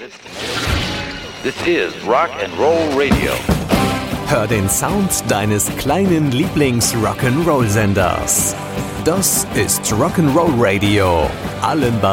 This is Rock and Roll Radio. Hör den Sound deines kleinen Lieblings-Rock'n'Roll-Senders. Das ist Rock'n'Roll Radio. Allen